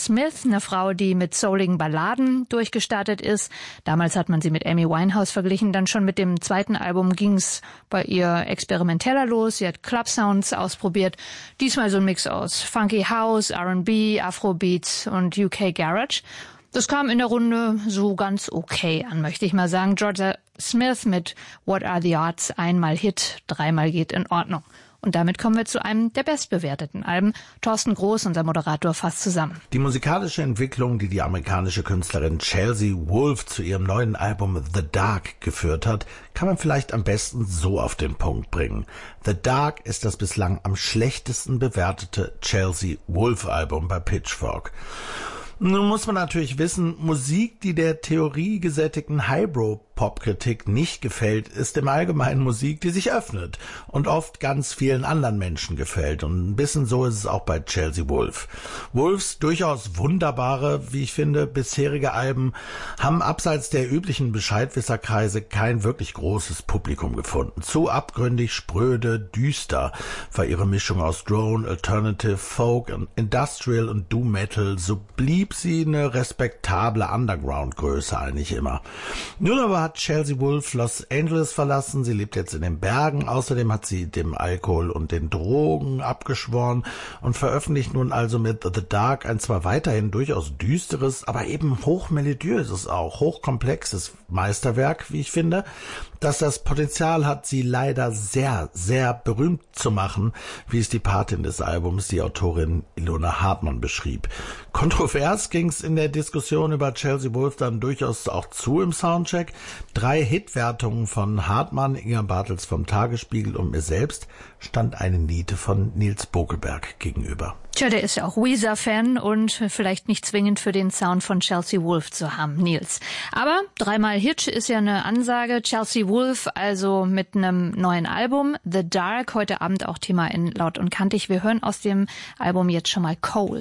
Smith, eine Frau, die mit souligen Balladen durchgestartet ist. Damals hat man sie mit Amy Winehouse verglichen. Dann schon mit dem zweiten Album ging's bei ihr experimenteller los. Sie hat Club-Sounds ausprobiert. Diesmal so ein Mix aus Funky House, R&B, Afrobeats und UK Garage. Das kam in der Runde so ganz okay an, möchte ich mal sagen. Jorja Smith mit What Are the Odds? Einmal Hit, dreimal geht in Ordnung. Und damit kommen wir zu einem der bestbewerteten Alben. Thorsten Groß, unser Moderator, fasst zusammen. Die musikalische Entwicklung, die amerikanische Künstlerin Chelsea Wolfe zu ihrem neuen Album The Dark geführt hat, kann man vielleicht am besten so auf den Punkt bringen. The Dark ist das bislang am schlechtesten bewertete Chelsea Wolfe Album bei Pitchfork. Nun muss man natürlich wissen, Musik, die der theoriegesättigten Highbrow-Pop-Kritik nicht gefällt, ist im Allgemeinen Musik, die sich öffnet und oft ganz vielen anderen Menschen gefällt. Und ein bisschen so ist es auch bei Chelsea Wolfe. Wolfes durchaus wunderbare, wie ich finde, bisherige Alben haben abseits der üblichen Bescheidwisserkreise kein wirklich großes Publikum gefunden. Zu abgründig, spröde, düster war ihre Mischung aus Drone, Alternative, Folk, Industrial und Doom Metal. So blieb sie eine respektable Underground-Größe eigentlich immer. Nun aber hat Chelsea Wolfe Los Angeles verlassen, sie lebt jetzt in den Bergen, außerdem hat sie dem Alkohol und den Drogen abgeschworen und veröffentlicht nun also mit The Dark ein zwar weiterhin durchaus düsteres, aber eben hochmelodiöses auch, hochkomplexes Meisterwerk, wie ich finde, dass das Potenzial hat, sie leider sehr, sehr berühmt zu machen, wie es die Patin des Albums, die Autorin Ilona Hartmann, beschrieb. Kontrovers ging es in der Diskussion über Chelsea Wolfe dann durchaus auch zu im Soundcheck. 3 Hitwertungen von Hartmann, Inga Bartels vom Tagesspiegel und mir selbst stand eine Niete von Nils Bokelberg gegenüber. Tja, der ist ja auch Weezer-Fan und vielleicht nicht zwingend für den Sound von Chelsea Wolfe zu haben, Nils. Aber dreimal Hit ist ja eine Ansage. Chelsea Wolfe also mit einem neuen Album, The Dark, heute Abend auch Thema in Laut und Kantig. Wir hören aus dem Album jetzt schon mal Cold.